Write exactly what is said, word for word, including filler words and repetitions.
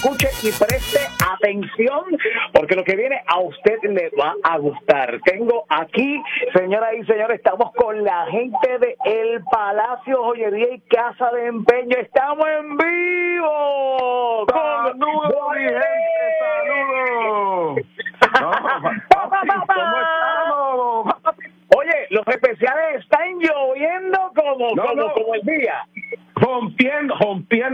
escuche y preste atención, porque lo que viene a usted le va a gustar. Tengo aquí, señoras y señores, estamos con la gente de El Palacio Joyería y Casa de Empeño. ¡Estamos en vivo! ¡Saludos, mi gente! ¡Saludos! No, ¿cómo estamos? Oye, los especiales están lloviendo como, no, como, no. como el día. Rompiendo, rompiendo.